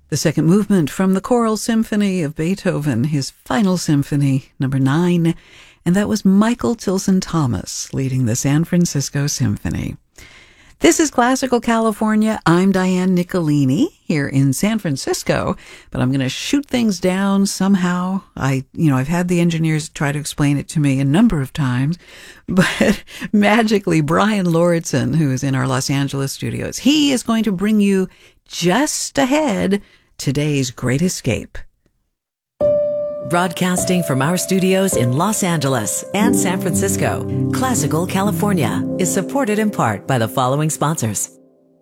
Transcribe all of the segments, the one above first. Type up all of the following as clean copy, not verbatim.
The second movement from the Choral Symphony of Beethoven, his final symphony, number 9, and that was Michael Tilson Thomas leading the San Francisco Symphony. This is Classical California. I'm Diane Nicolini here in San Francisco, but I'm going to shoot things down somehow. I've had the engineers try to explain it to me a number of times, but magically Brian Lauritsen, who is in our Los Angeles studios, he is going to bring you just ahead today's Great Escape. Broadcasting from our studios in Los Angeles and San Francisco, Classical California is supported in part by the following sponsors.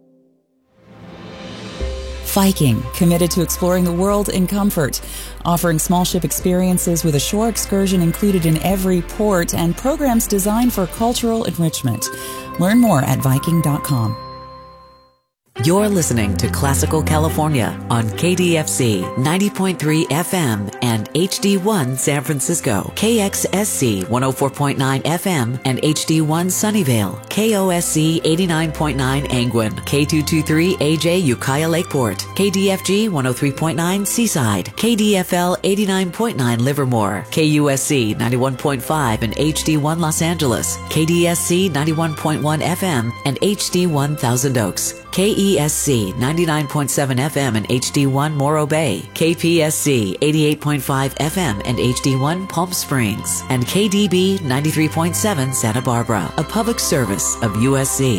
Viking, committed to exploring the world in comfort, offering small ship experiences with a shore excursion included in every port and programs designed for cultural enrichment. Learn more at Viking.com. You're listening to Classical California on KDFC 90.3 FM and HD1 San Francisco, KXSC 104.9 FM and HD1 Sunnyvale, KOSC 89.9 Angwin, K223 AJ Ukiah Lakeport, KDFG 103.9 Seaside, KDFL 89.9 Livermore, KUSC 91.5 and HD1 Los Angeles, KDSC 91.1 FM and HD1 Thousand Oaks, KESC 99.7 FM and HD1 Morro Bay, KPSC 88.5 FM and HD1 Palm Springs, and KDB 93.7 Santa Barbara, a public service of USC.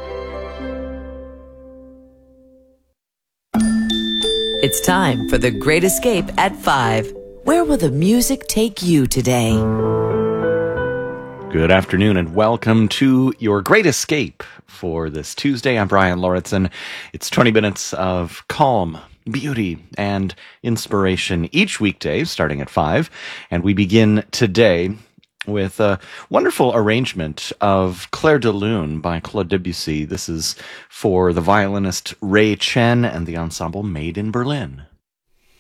It's time for The Great Escape at 5. Where will the music take you today? Good afternoon and welcome to your Great Escape for this Tuesday. I'm Brian Lauritsen. It's 20 minutes of calm, beauty, and inspiration each weekday starting at 5. And we begin today with a wonderful arrangement of Clair de Lune by Claude Debussy. This is for the violinist Ray Chen and the ensemble Made in Berlin.